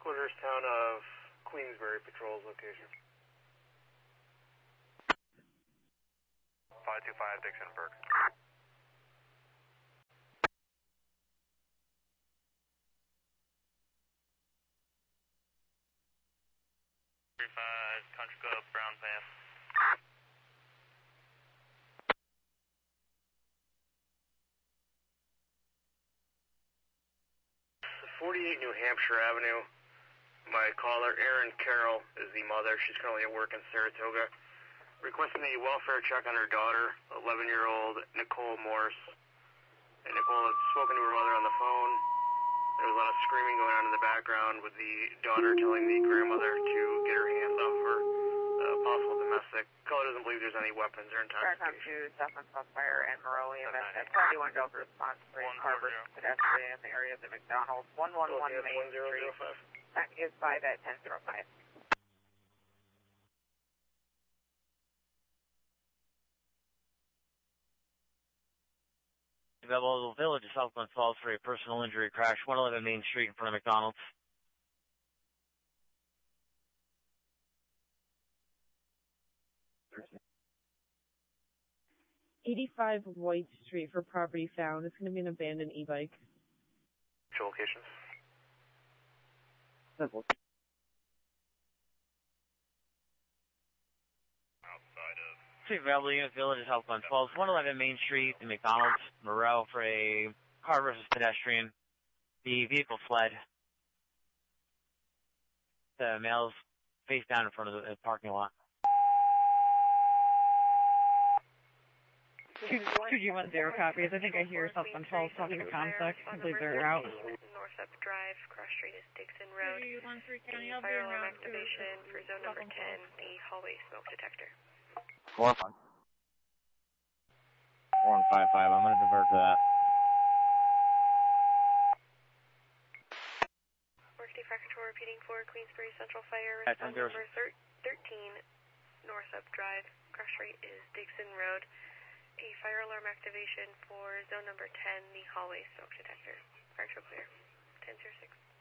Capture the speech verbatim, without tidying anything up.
Headquarters town of Queensbury Patrol's location. five two five Dixon Burke. three five Country Club Brown Path. forty-eight New Hampshire Avenue. My caller, Erin Carroll, is the mother. She's currently at work in Saratoga. Requesting a welfare check on her daughter, eleven-year-old Nicole Morse. And Nicole had spoken to her mother on the phone. There was a lot of screaming going on in the background with the daughter telling the grandmother to get her hands off her. Uh, possible domestic. Caller doesn't believe there's any weapons or intoxication. two, Southland Fire and Moreau E M S. Party one Delta response for a Harbor pedestrian in the area of the McDonald's. one one one Main Street. That is five at ten oh five. Belleville Village, Southland Falls for a personal injury crash, one eleven Main Street in front of McDonald's. eighty-five White Street for property found. It's going to be an abandoned e-bike. Which locations? Simple. Outside of... Street Belleville Unit Village, Southland Falls, one eleven Main Street in McDonald's, Moreau for a car versus pedestrian. The vehicle fled. The male's face down in front of the parking lot. two G one zero copies. I think I hear Southland Falls talking to Comsec. I believe they're out. Northup Drive, Cross Street is Dixon Road. County, The fire alarm activation for zone number ten, the hallway smoke detector. Four five. Four one five five. I'm going to divert to that. Workday Fractor repeating for Queensbury Central Fire. At Zone number thirteen, Northup Drive, Cross Street is Dixon Road. A fire alarm activation for zone number ten, the hallway smoke detector. Fire clear. ten oh six.